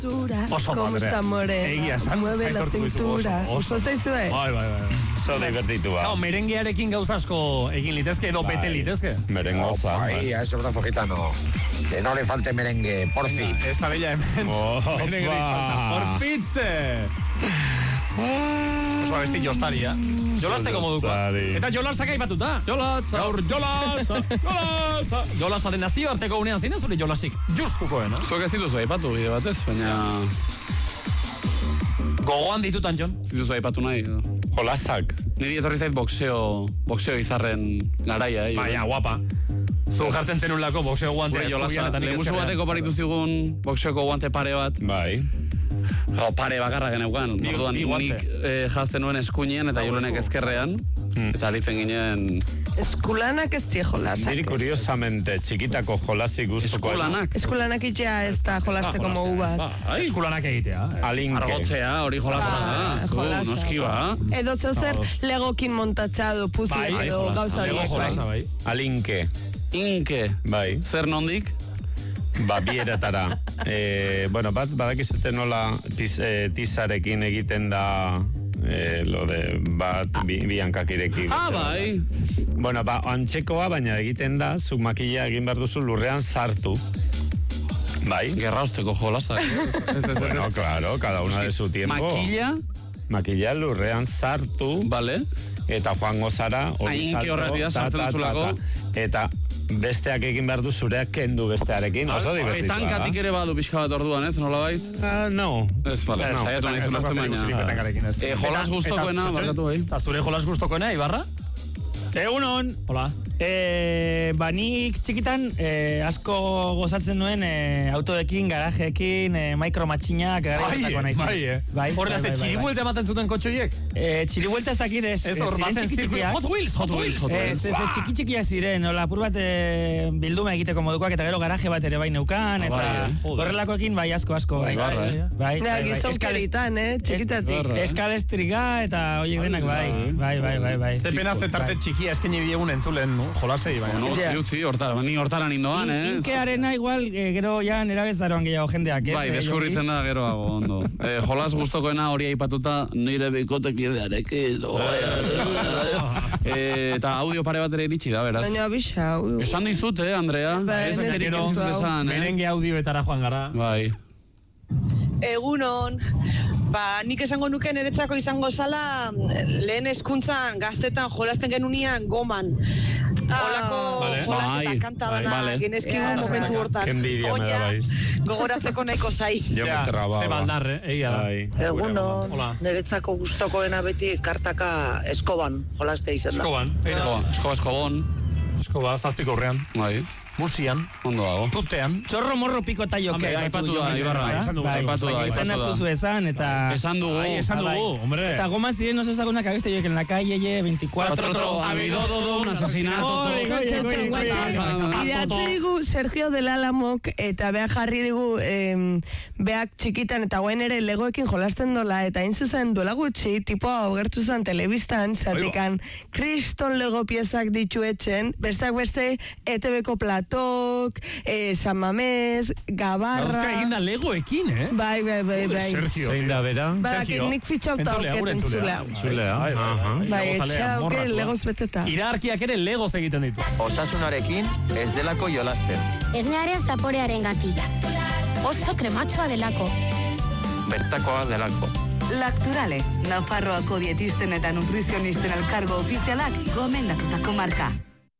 Oso ¿Cómo está, more? Egia esan, Mueve la aitortu dizu cintura. oso. Zaizue? Bai. Oso divertitua. Claro, merenguearekin gauza asko egin litezke edo bete litezke. Merengoza. Ahí, a ese brazo gitano. Que no le falte merengue, por fin. Ez da bella hemen. Merengue falta. Porfitze! Oso abesti jostaria. Jolasteko moduko. Eta jolasak aipatuta. Gaur jolasa. Jolasaren nazioarteko unean zine zure jolasik justukoena. Zuek ez dituzu aipatu bide batez, baina... Gogoan ditutan, Jon. Dituzu aipatu nahi. Jolasak. Niri etorri zait boxeo izarren garaia. Baina, guapa. Zu jartzen zenulako boxeo guantea eskubian eta nik lehenguzu bateko paritu zigun boxeoko guante pare bat. Bai. Pare bakarra geneukan. Orduan nik jazten nuen eskuinean eta Julenek ezkerrean. Eta alitzen ginen... Eskulanak ez die jolasak. Niri kuriosamente, txikitako jolasik guztuko. Eskulanak itxea ez da jolasteko mogu bat. Eskulanak egitea. Alinke. Argotzea, hori jolasa da. Noski ba. Edo zer legokin montatza edo puzu edo gauza horiek. Alinke. Inke. Bai. Zer nondik? Bieratara. Bueno, badakizute nola tizarekin egiten da lo de bat bi hankakirekin. Bai. Bueno, antzekoa, baina egiten da, zu makilla egin behar duzu lurrean sartu. Bai. Gerrausteko jolasa. Bueno, claro, cada una de su tiempo. Makilla lurrean sartu. Vale. Eta joango zara, hori sartu. Eta besteak egin behar du zureak kendu bestearekin, oso divertitua. Tankatik ere badu pixka bat orduan, ez? Nola bait? No. Ez, bale. Zaiatu nahi zulazten baina. Jolas gustokoena, barkatu bai. Eta zure jolas gustokoena, Ibarra? Egunon. Hola. Nik txikitan asko gozatzen nuen autoekin, garajeekin, micromatxinak, garajeetako naiz. Bai. Horrela, txiribuelta ematen zuten kotxoiek? Txiribuelta ez dakit ez. Ez hor batzen zirkuiak. Hot Wheels. Txiki-txikiak ziren, nola, apur bat bilduma egiteko modukoak, eta gero garaje bat ere bai neukan, eta horrelakoekin bai asko. Bai. Gizonkerritan, txikitatik. Eskalestriga, eta horiek denak bai. Zepenaz tarte txikia eskenei diegun entzulen, jolasei, baina. Ni hortaran indoan, Inkearena igual, gero ja nerabezaroan gehiago jendeak, ez? Bai, deskurritzen da geroago, ondo. Jolas gustokoena hori aipatuta, nire bikotekidearekin, eta audio pare bat ere iritsi da, beraz. Baina bisa, esan dizut, Andrea? Menenge audioetara joan gara. Bai. Egunon, nik esango nuke niretzako izango zala lehen hezkuntzan gaztetan jolasten genunian goman. Olako jolas eta kanta dana genezkigun momentu hortan. Kenbidia me dabaiz. Gogoratzeko nahiko zai. Jo me trababa. Zebaldarre, egia da. Egunon, niretzako gustokoena beti kartaka eskoban jolaste izan da. Eskobon. Eskoba, zazpiko horrean. Bai. Musian, ondo dago. Tutean. Zorro morro piko eta joke. Aipatu da, Ibarra. Izan astuzu esan, eta... Esan dugu, hombre. Eta goma ziren oso ezagunak abeste joek en la calle, 24... Ha habido un asesinato. Idatze digu Sergio del Alamok, eta beha jarri digu beak txikitan, eta guain ere legoekin jolasten dola, eta hain zuzen duela gutxi, tipoa ogertu zen telebistan, zatikan kriston lego piezak ditu etxen, besteak beste ETV-ko Platok, San Mamés, Gabarra... Gauzka egin da legoekin, Bai. Sergio. Zein da bera? Sergio. Nik fitxauta auket entzulea. Bai, etxauke legoz beteta. Iraarkiak ere legoz egiten ditu. Osasunarekin ez delako jolasten. Esnearen zaporearen gatila. Oso krematxoa delako. Bertakoa delako. Lacturale, Nafarroako dietisten eta nutrizionisten elkargo ofizialak gomendatutako marka.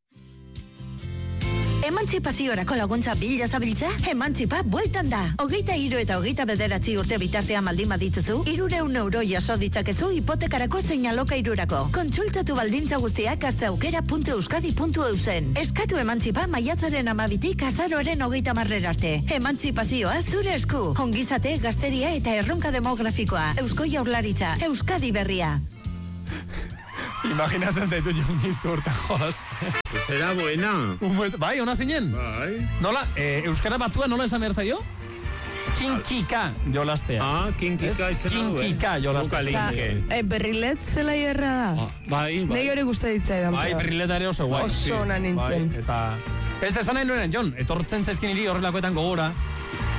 Emantzipaziorako laguntza bila zabiltza? Emantzipa bueltan da. 23 eta 29 urte bitartean baldin badituzu, 300 euro jaso ditzakezu hipotekarako zein alokairurako. Kontsultatu baldintza guztiak asteaukera.euskadi.eusen. Eskatu emantzipa maiatzaren 12tik azaroaren 30 arte. Emantzipazioa zure esku. Ongizate, gazteria eta erronka demografikoa. Eusko Jaurlaritza, Euskadi berria. Imaginatzen zaitu Jonizu hortan jolas. Zera buena. Bai, hona zinen? Bai. Nola, Euskara batua nola esan behar zaio? Kinkika jolastea. Kinkika izan duen. Kinkika jolastea. Berrilet zela hierra da. Bai. Nei hori guzti ditzaidan. Bai, berrileta ere oso guai. Oso nintzen. Eta... Ez esan nahi nuen, Jon, etortzen zaizkin hiri horrelakoetan gogora.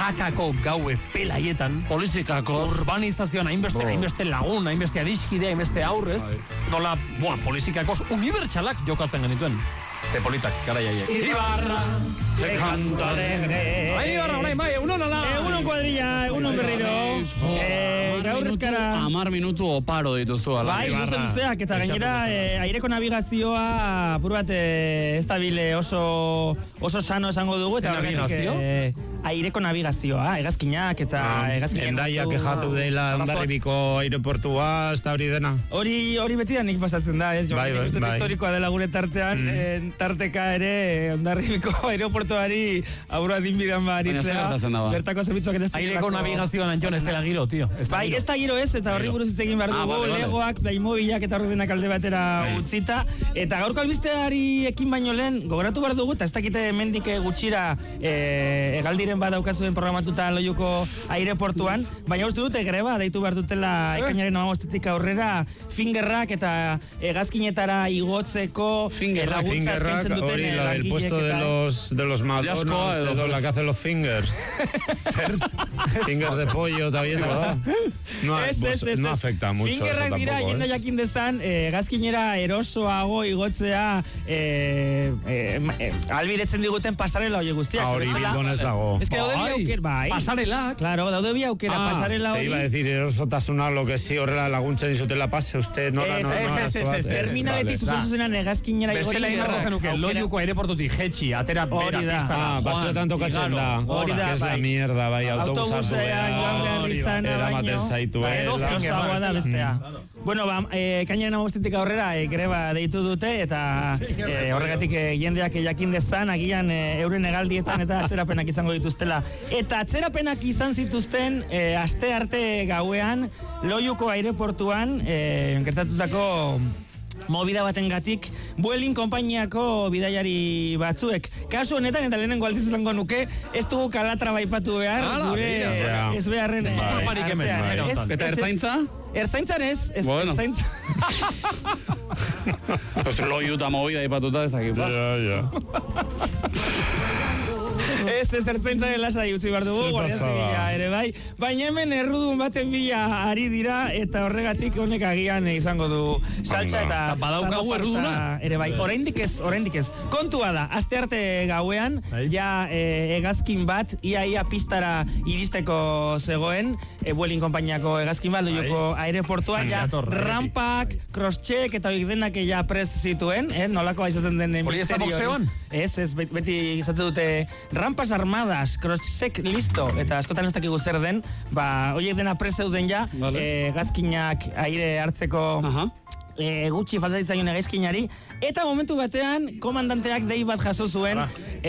jakako gaue pelaietan, polizikako, urbanizazioan hainbeste lagun, hainbeste adiskide, hainbeste aurrez, nola, polizikakos unibertsalak jokatzen genituen. Ze politak, gara jaiek. Ibarra, de canto alegre. Ibarra, orain, bai, egunon ala. Egunon kuadrilla, egunon berriro. Gaur eskara. 10 minutu oparo dituztu ala. Bai, luzeak, eta gainera, aireko navigazioa, apur bat, ez dabile oso sano esango dugu, eta horregatik aireko navigazioa, hegazkinak eta hegazkinak. Hendaiak kejatu dela Hondarribiko aireportua, ez da hori dena? Hori beti da nik pasatzen da, ez? Bai. Historikoa dela gure tartean, tarteka ere Hondarribiko aireportuari aurra dinbidan baritzea. Bertako zerbitzuak ez. Aireko navigazioan Antxon ez dela giro, tio. Bai, ez da giro ez, eta horri buruz hitz egin behar dugu, legoak, daimobilak eta horri denak alde batera utzita. Eta gaurko albisteari ekin baino lehen, gogoratu behar dugu, eta ez dakite mendik gutxira egaldiren badaukazuen programatuta Loiuko aireportuan, baina uste dute greba, deitu behar dutela ekainaren 15 aurrera, fingerrak eta hegazkinetara igotzeko laguntza eskaintzen duten hori la del puesto de los McDonald's, edo la que hace los fingers. Fingers de pollo, está bien, ¿verdad? No afecta mucho. Fingerrak dira, jende jakin dezan, hegazkinera erosoago igotzea albiretzen diguten pasarela hori guztiak. Hori Bilbon ez dago. Es que daude bi aukera, bai. Pasarela. Claro, daude bi aukera, pasarela hori. Te iba a decir, erosotasuna, lo que sí, horrela laguntzen izutela pase, usted no. Terminaletik zuzen hegazkinera igotzen. Bestela inbarko zenuke, Loiuko aireportutik jetxi, atera bera pistara. Batxotan tokatzen da. Que es la mierda, bai, autobusean, eramaten zaituela. Bueno, ekainaren 15 aurrera greba deitu dute, eta horregatik jendeak jakin dezan, agian euren hegaldietan eta atzerapenak izango dituztela. Eta atzerapenak izan zituzten aste arte gauean Loiuko aireportuan gertatutako movida batengatik Vueling konpainiako bidaiari batzuek. Kasu honetan eta lehenengo aldiz izango nuke, ez dugu Kalatra baipatu behar, gure ez beharren artean. Eta ertzaintza? Ertzaintzan ez, ertzaintza. Loiu eta movida baipatuta ezakit. Ja. Ez ertzaintzaren lasai utzi behar dugu, Guardia Zibila ere bai. Baina hemen errudun baten bila ari dira, eta horregatik honek agian izango du saltza eta badaukagu erruduna. Ere bai, oraindik ez. Kontua da, aste arte gauean, ja hegazkin bat, ia pistara iristeko zegoen, Vueling konpainiako hegazkin bat, Loiuko aireportuan, ja rampak, crosscheck eta horiek denak ja prest zituen, nolako izaten den misterio. Hori ez da boxeoan? Ez, beti izate dute rampas armadas, crosscheck listo, eta askotan ez dakigu zer den, horiek dena prest zeuden ja, hegazkinak aire hartzeko gutxi falta ditzaion hegazkinari, eta momentu batean komandanteak dei bat jaso zuen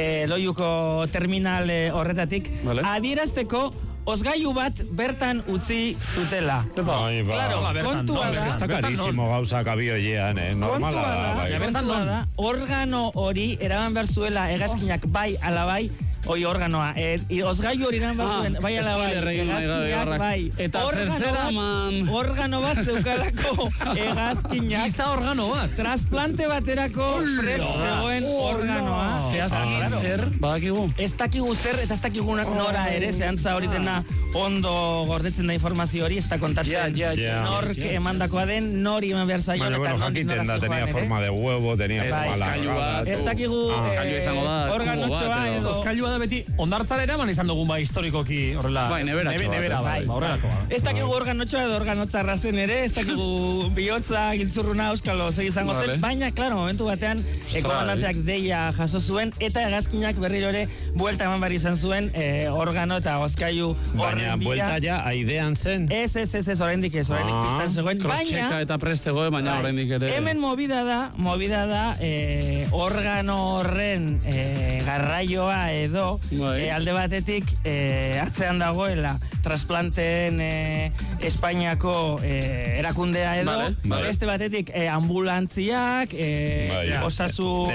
Loiuko terminal horretatik, adierazteko osgailu bat bertan utzi zutela. Claro, kontua da. Está carísimo gauzak abioiean, normala da. Organo hori eraban behar zuela hegazkinak bai ala bai, organoa. Osgailu hori eraban behar zuen bai ala bai, hegazkinak bai. Eta zertzera man. Organo bat zeukalako hegazkinak. Giza organo bat. Trasplante baterako prest zegoen organoa. Zer, badakigu. Ez dakigu zer, eta ez dakigu nora ere, zehantza hori dena ondo gordetzen da informazio hori, ez da kontatzen nork emandakoa den, nori eman behar zaio. Baina, jakiten da, tenía forma de huevo, tenía forma larga. Ez dakigu organotxoa edo. Oskailua da beti, ondartzara eraman izan dugun historikoki horrela. Bai, nebera. Ez dakigu organotxoa edo organotzarra zen ere, ez dakigu bihotza, giltzurruna, euskalo zer izango zen, baina, klaro, momentu batean, komandanteak deia jaso zuen, eta hegazkinak berriro ere buelta eman behar izan zuen organo eta oskailu. Baina, buelta ja, aidean zen. Ez, oraindik pistan zegoen. Crosschecka eta prestegoe, baina oraindik ere. Hemen movida da, organo horren garraioa edo, alde batetik, atzean dagoela, trasplanteen Espainiako erakundea edo, beste batetik, ambulantziak, osasun